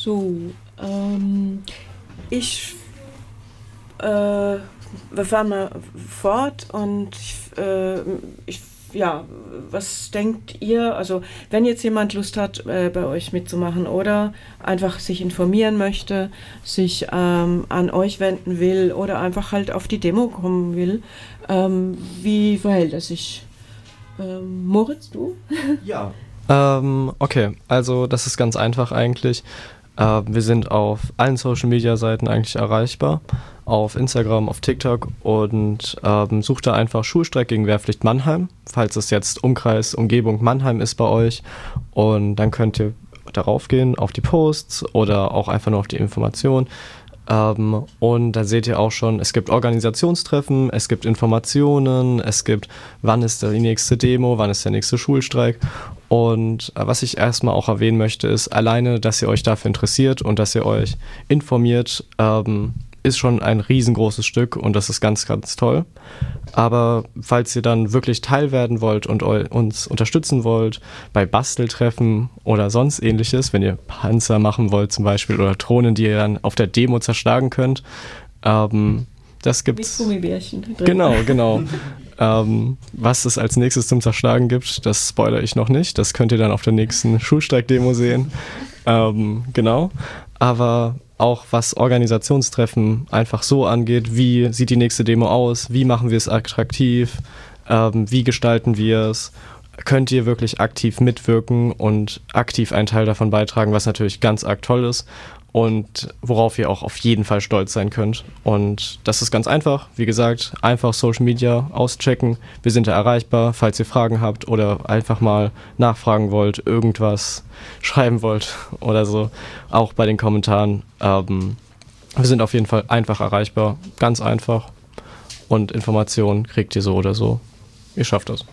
So, ich, wir fahren mal fort und ja, was denkt ihr? Also, wenn jetzt jemand Lust hat, bei euch mitzumachen oder einfach sich informieren möchte, sich an euch wenden will oder einfach halt auf die Demo kommen will, wie verhält er sich? Moritz, du? Ja. Okay, also das ist ganz einfach eigentlich. Wir sind auf allen Social-Media-Seiten eigentlich erreichbar, auf Instagram, auf TikTok und sucht da einfach Schulstreik gegen Wehrpflicht Mannheim, falls es jetzt Umkreis, Umgebung Mannheim ist bei euch, und dann könnt ihr darauf gehen, auf die Posts oder auch einfach nur auf die Information. Und da seht ihr auch schon, es gibt Organisationstreffen, es gibt Informationen, es gibt, wann ist die nächste Demo, wann ist der nächste Schulstreik. Und was ich erstmal auch erwähnen möchte, ist alleine, dass ihr euch dafür interessiert und dass ihr euch informiert, ist schon ein riesengroßes Stück und das ist ganz, ganz toll. Aber falls ihr dann wirklich Teil werden wollt und uns unterstützen wollt bei Basteltreffen oder sonst ähnliches, wenn ihr Panzer machen wollt zum Beispiel oder Drohnen, die ihr dann auf der Demo zerschlagen könnt, das gibt's. Mit Gummibärchen drin. Genau. Was es als nächstes zum Zerschlagen gibt, das spoilere ich noch nicht. Das könnt ihr dann auf der nächsten Schulstreik-Demo sehen. Genau. Aber auch was Organisationstreffen einfach so angeht, wie sieht die nächste Demo aus, wie machen wir es attraktiv, wie gestalten wir es, könnt ihr wirklich aktiv mitwirken und aktiv einen Teil davon beitragen, was natürlich ganz arg toll ist und worauf ihr auch auf jeden Fall stolz sein könnt. Und das ist ganz einfach, wie gesagt, einfach Social Media auschecken, wir sind da erreichbar, falls ihr Fragen habt oder einfach mal nachfragen wollt, irgendwas schreiben wollt oder so, auch bei den Kommentaren. Wir sind auf jeden Fall einfach erreichbar, ganz einfach, und Informationen kriegt ihr so oder so. Ihr schafft das.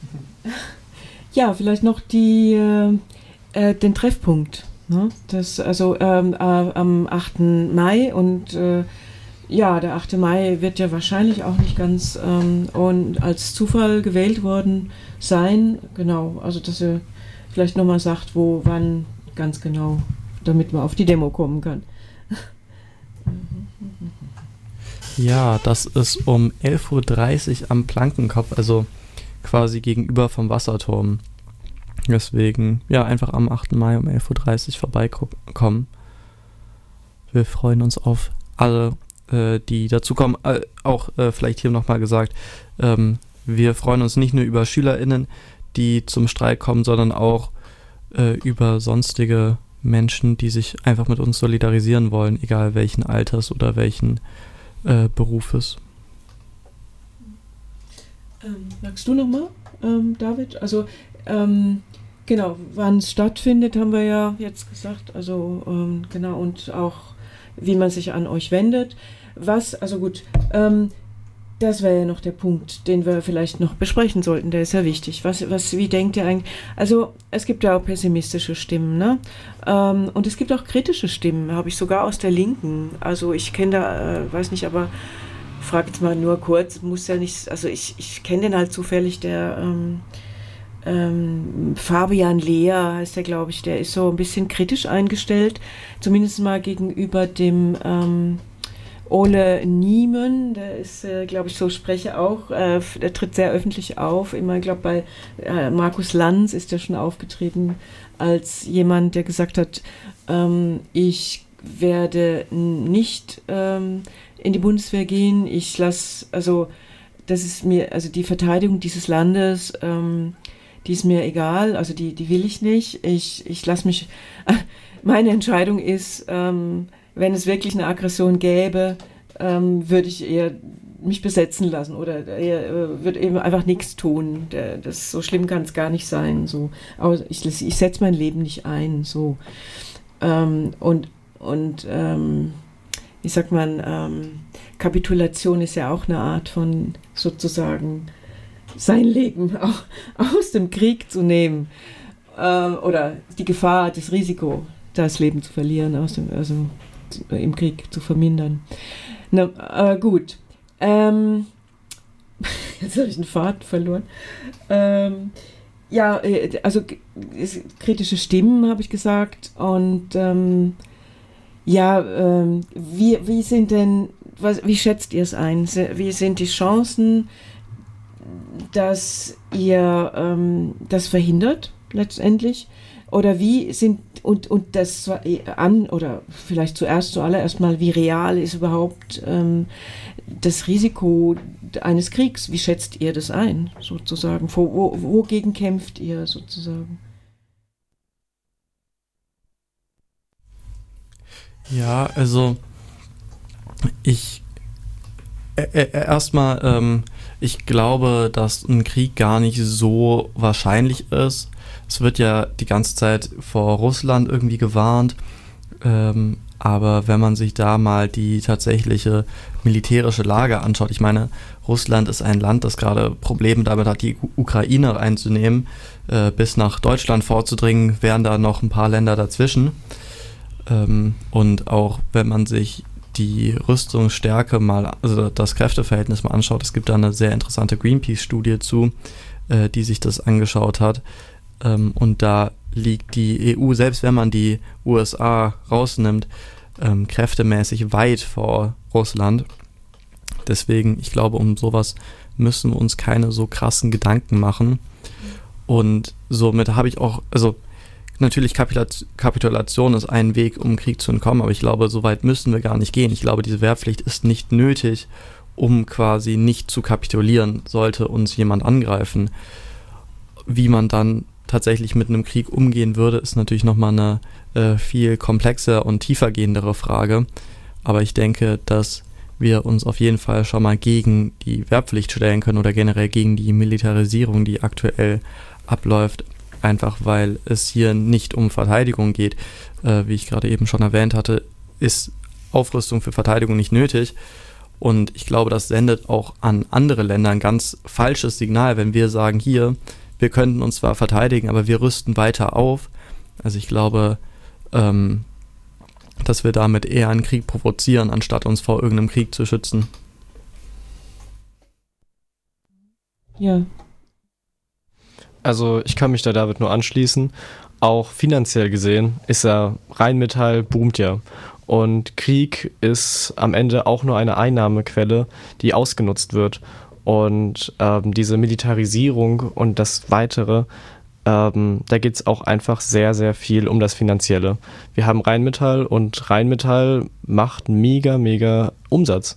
Ja, vielleicht noch den Treffpunkt. Ne? Das, also am 8. Mai und ja, der 8. Mai wird ja wahrscheinlich auch nicht ganz und als Zufall gewählt worden sein. Genau, also dass ihr vielleicht nochmal sagt, wo, wann ganz genau, damit man auf die Demo kommen kann. Ja, das ist um 11:30 Uhr am Plankenkopf, also quasi gegenüber vom Wasserturm. Deswegen, ja, einfach am 8. Mai um 11:30 Uhr vorbeikommen. Wir freuen uns auf alle, die dazukommen. Auch vielleicht hier nochmal gesagt, wir freuen uns nicht nur über SchülerInnen, die zum Streik kommen, sondern auch über sonstige Menschen, die sich einfach mit uns solidarisieren wollen, egal welchen Alters oder welchen Berufes. Magst du nochmal, David? Also, genau, wann es stattfindet, haben wir ja jetzt gesagt. Also, genau, und auch, wie man sich an euch wendet. Also gut, das wäre ja noch der Punkt, den wir vielleicht noch besprechen sollten, der ist ja wichtig. Wie denkt ihr eigentlich? Also, es gibt ja auch pessimistische Stimmen, ne? Und es gibt auch kritische Stimmen, habe ich sogar aus der Linken. Also, ich kenne da, weiß nicht, aber frage jetzt mal nur kurz, muss ja nicht, also ich kenne den halt zufällig, der Fabian Lehr heißt der, glaube ich, der ist so ein bisschen kritisch eingestellt, zumindest mal gegenüber dem Ole Niemen, der ist, glaube ich, so Sprecher auch, der tritt sehr öffentlich auf, immer, ich glaube, bei Markus Lanz ist er schon aufgetreten als jemand, der gesagt hat, ich werde nicht in die Bundeswehr gehen, ich lasse, also das ist mir, also die Verteidigung dieses Landes, die ist mir egal, also die will ich nicht, ich lasse mich, meine Entscheidung ist, wenn es wirklich eine Aggression gäbe, würde ich eher mich besetzen lassen oder würde eben einfach nichts tun. So schlimm kann es gar nicht sein. So. Aber ich setze mein Leben nicht ein. So. Wie sagt man, Kapitulation ist ja auch eine Art von sozusagen sein Leben auch aus dem Krieg zu nehmen. Oder die Gefahr, das Risiko, das Leben zu verlieren, also im Krieg zu vermindern. Na, gut. Jetzt habe ich den Faden verloren. Ja, also kritische Stimmen, habe ich gesagt. Und Ja, wie sind denn, wie schätzt ihr es ein? Wie sind die Chancen, dass ihr das verhindert letztendlich? Oder wie sind, und das oder vielleicht zuallererst mal, wie real ist überhaupt das Risiko eines Kriegs? Wie schätzt ihr das ein, sozusagen? Wogegen kämpft ihr sozusagen? Ja, also ich erstmal, ich glaube, dass ein Krieg gar nicht so wahrscheinlich ist. Es wird ja die ganze Zeit vor Russland irgendwie gewarnt, aber wenn man sich da mal die tatsächliche militärische Lage anschaut, ich meine, Russland ist ein Land, das gerade Probleme damit hat, die Ukraine einzunehmen, bis nach Deutschland vorzudringen, wären da noch ein paar Länder dazwischen. Und auch wenn man sich die Rüstungsstärke mal, also das Kräfteverhältnis mal anschaut, es gibt da eine sehr interessante Greenpeace-Studie zu, die sich das angeschaut hat. Und da liegt die EU, selbst wenn man die USA rausnimmt, kräftemäßig weit vor Russland. Deswegen, ich glaube, um sowas müssen wir uns keine so krassen Gedanken machen. Und somit habe ich auch, also natürlich Kapitulation ist ein Weg, um Krieg zu entkommen, aber ich glaube, so weit müssen wir gar nicht gehen. Ich glaube, diese Wehrpflicht ist nicht nötig, um quasi nicht zu kapitulieren, sollte uns jemand angreifen. Wie man dann tatsächlich mit einem Krieg umgehen würde, ist natürlich nochmal eine viel komplexer und tiefer gehendere Frage. Aber ich denke, dass wir uns auf jeden Fall schon mal gegen die Wehrpflicht stellen können oder generell gegen die Militarisierung, die aktuell abläuft, einfach weil es hier nicht um Verteidigung geht. Wie ich gerade eben schon erwähnt hatte, ist Aufrüstung für Verteidigung nicht nötig. Und ich glaube, das sendet auch an andere Länder ein ganz falsches Signal, wenn wir sagen, hier, wir könnten uns zwar verteidigen, aber wir rüsten weiter auf. Also ich glaube, dass wir damit eher einen Krieg provozieren, anstatt uns vor irgendeinem Krieg zu schützen. Ja. Also ich kann mich da David nur anschließen. Auch finanziell gesehen ist ja Rheinmetall boomt ja. Und Krieg ist am Ende auch nur eine Einnahmequelle, die ausgenutzt wird. Und diese Militarisierung und das Weitere, da geht es auch einfach sehr, sehr viel um das Finanzielle. Wir haben Rheinmetall und Rheinmetall macht mega, mega Umsatz.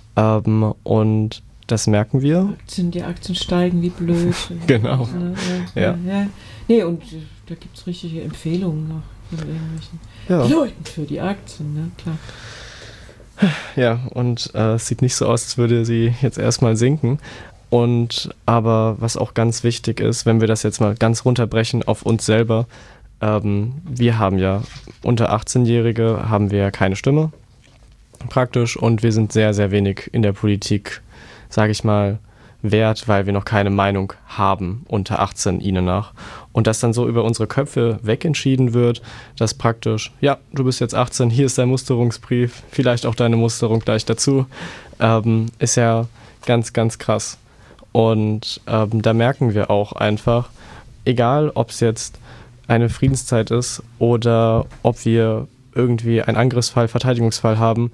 Und das merken wir. Die Aktien steigen wie blöd. Genau. Ja. Nee, und da gibt es richtige Empfehlungen noch von irgendwelchen Leuten für die Aktien, ne? Klar. Ja, und es sieht nicht so aus, als würde sie jetzt erstmal sinken. Aber was auch ganz wichtig ist, wenn wir das jetzt mal ganz runterbrechen auf uns selber, wir haben ja unter 18-Jährige haben wir keine Stimme praktisch und wir sind sehr, sehr wenig in der Politik, sage ich mal, wert, weil wir noch keine Meinung haben unter 18 ihnen nach. Und dass dann so über unsere Köpfe wegentschieden wird, dass praktisch, ja, du bist jetzt 18, hier ist dein Musterungsbrief, vielleicht auch deine Musterung gleich dazu, ist ja ganz, ganz krass. Und da merken wir auch einfach, egal ob es jetzt eine Friedenszeit ist oder ob wir irgendwie einen Angriffsfall, Verteidigungsfall haben,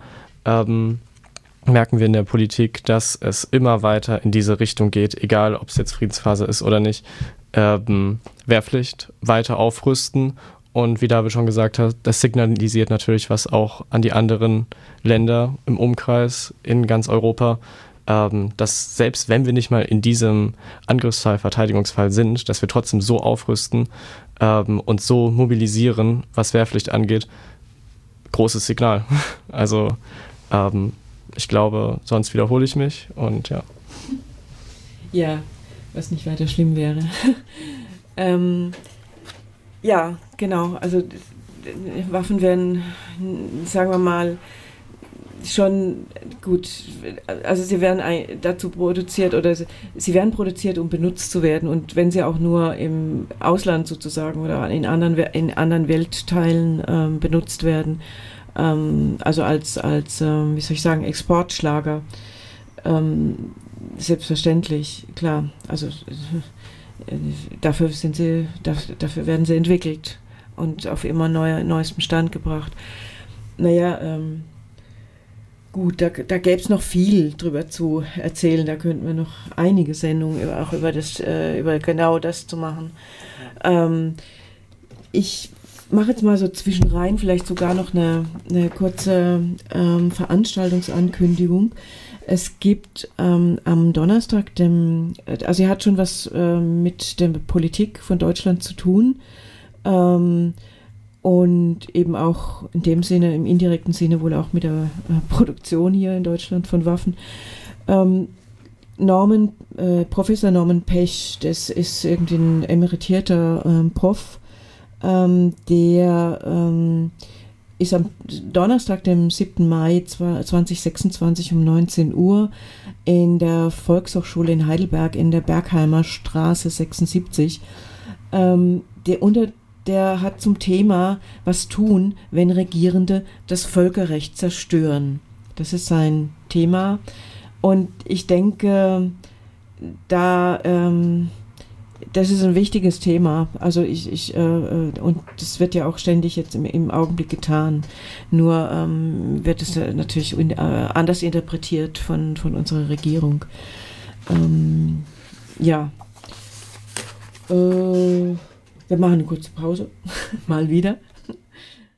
merken wir in der Politik, dass es immer weiter in diese Richtung geht, egal ob es jetzt Friedensphase ist oder nicht. Wehrpflicht, weiter aufrüsten und wie David schon gesagt hat, das signalisiert natürlich was auch an die anderen Länder im Umkreis in ganz Europa, dass selbst wenn wir nicht mal in diesem Angriffsfall, Verteidigungsfall sind, dass wir trotzdem so aufrüsten und so mobilisieren, was Wehrpflicht angeht, großes Signal. Also ich glaube, sonst wiederhole ich mich und ja. Ja, was nicht weiter schlimm wäre. Ja, genau. Also Waffen werden, sagen wir mal, schon gut, also sie werden dazu produziert oder sie werden produziert, um benutzt zu werden und wenn sie auch nur im Ausland sozusagen oder in anderen Weltteilen benutzt werden, also als wie soll ich sagen, Exportschlager, selbstverständlich, klar, also dafür werden sie entwickelt und auf immer neuestem Stand gebracht. naja, gut, da gäbe es noch viel drüber zu erzählen. Da könnten wir noch einige Sendungen auch über genau das zu machen. Ich mache jetzt mal so zwischenrein vielleicht sogar noch eine kurze Veranstaltungsankündigung. Es gibt am Donnerstag, also er hat schon was mit der Politik von Deutschland zu tun, und eben auch in dem Sinne, im indirekten Sinne wohl auch mit der Produktion hier in Deutschland von Waffen. Professor Norman Pech, das ist irgendwie ein emeritierter Prof, der ist am Donnerstag, dem 7. Mai 2026 um 19 Uhr in der Volkshochschule in Heidelberg in der Bergheimer Straße 76. Der hat zum Thema, was tun, wenn Regierende das Völkerrecht zerstören. Das ist sein Thema. Und ich denke, das ist ein wichtiges Thema. Also und das wird ja auch ständig jetzt im Augenblick getan. Nur wird es natürlich anders interpretiert von unserer Regierung. Ja. Wir machen eine kurze Pause. Mal wieder.